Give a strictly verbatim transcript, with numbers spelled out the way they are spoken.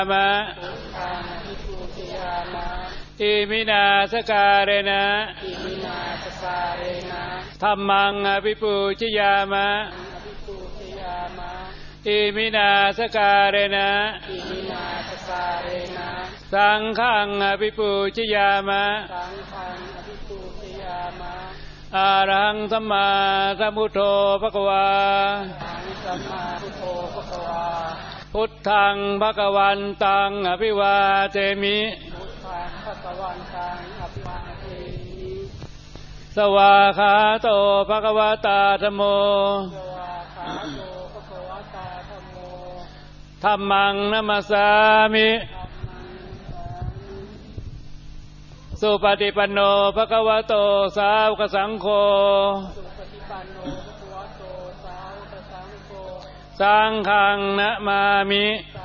มะอิมินาสการเณะธัมมังอภิปูชยามะอิมินาสการเณะสังฆังอภิปูชยามะอะระหังสัมมาสัมพุทโธภควาพุทธังภควันตังอภิวาเทมิสวากขาโตภควตาธัมโมธัมมังนัมมัสสามิสุปฏิปันโนภควโตสาวกสังโฆสังฆังนะมามิ